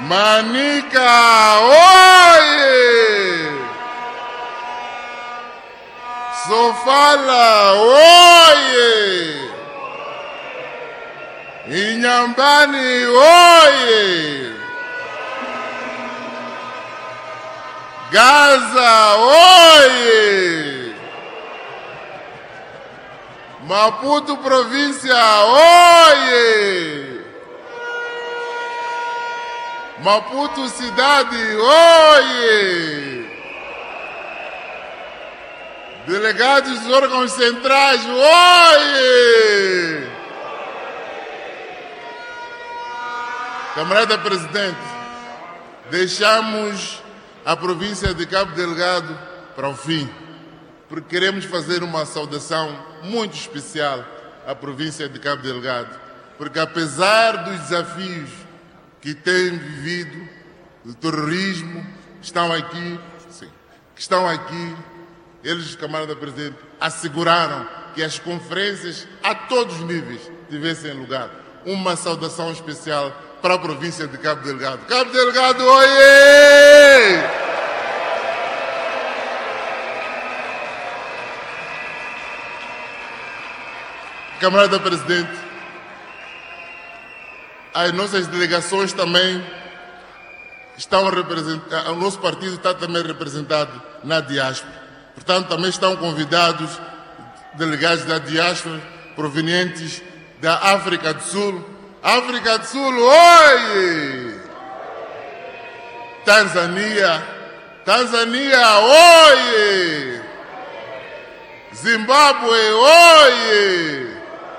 Manica, oie! Sofala, oie! Inhambane, oie! Gaza, oie! Maputo província, oie! Maputo cidade, oie! Delegados dos órgãos centrais, oie! Camarada Presidente, deixamos a província de Cabo Delgado para o fim, porque queremos fazer uma saudação muito especial à província de Cabo Delgado, porque apesar dos desafios que têm vivido, do terrorismo, estão aqui, eles, camarada Presidente, asseguraram que as conferências a todos os níveis tivessem lugar. Uma saudação especial para a província de Cabo Delgado. Cabo Delgado, oiê! Camarada Presidente, as nossas delegações também estão representadas, o nosso partido está também representado na diáspora. Portanto, também estão convidados delegados da diáspora provenientes da África do Sul. África do Sul, oi! Tanzânia, oi! Zimbábue, oi!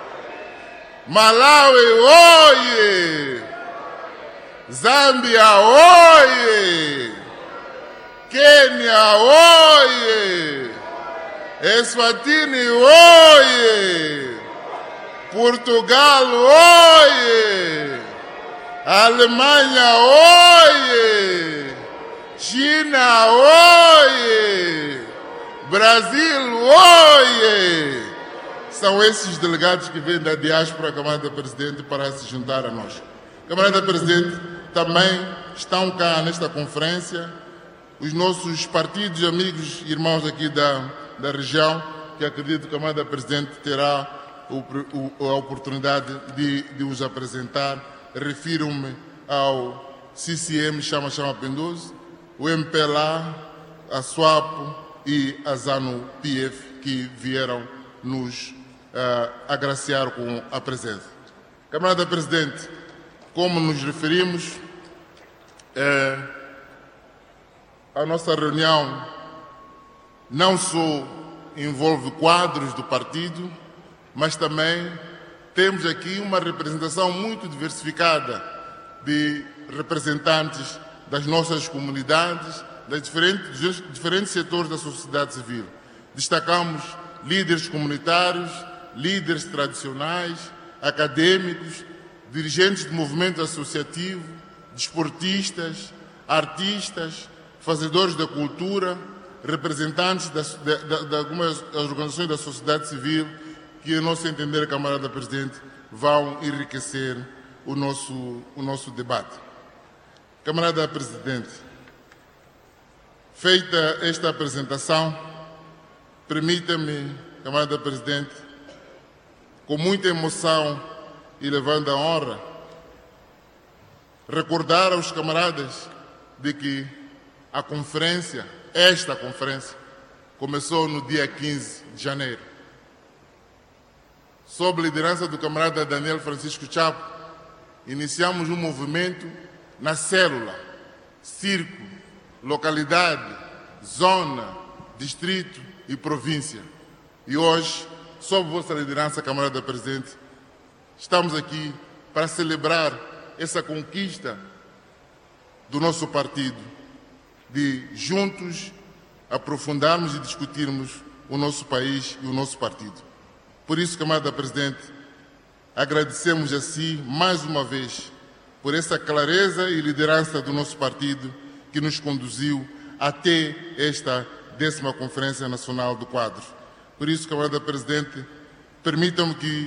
Malawi, oi! Zâmbia, oi! Quênia, oi! Eswatini, oi! Portugal, oi! Alemanha, oi! China, oi! Brasil, oi! São esses delegados que vêm da diáspora, camarada Presidente, para se juntar a nós. Camarada Presidente, também estão cá nesta conferência os nossos partidos, amigos e irmãos aqui da região, que acredito que o camarada Presidente terá a oportunidade de os apresentar. Refiro-me ao CCM Chama Pendoso, o MPLA, a SWAPO e a ZANU-PF, que vieram nos agraciar com a presença. Camarada Presidente, como nos referimos, a nossa reunião não só envolve quadros do partido, mas também temos aqui uma representação muito diversificada de representantes das nossas comunidades, dos diferentes setores da sociedade civil. Destacamos líderes comunitários, líderes tradicionais, acadêmicos, dirigentes do movimento associativo, desportistas, artistas, fazedores da cultura, representantes de algumas organizações da sociedade civil que, a nosso entender, camarada Presidente, vão enriquecer o nosso debate. Camarada Presidente, feita esta apresentação, permita-me, camarada Presidente, com muita emoção e levando a honra, recordar aos camaradas de que esta conferência, começou no dia 15 de janeiro. Sob a liderança do camarada Daniel Francisco Chapo, iniciamos um movimento na célula, círculo, localidade, zona, distrito e província. E hoje, sob vossa liderança, camarada Presidente, estamos aqui para celebrar essa conquista do nosso partido, de juntos aprofundarmos e discutirmos o nosso país e o nosso partido. Por isso, camarada Presidente, agradecemos a si, mais uma vez, por essa clareza e liderança do nosso partido que nos conduziu até esta 10ª Conferência Nacional do Quadro. Por isso, camarada Presidente, permitam-me que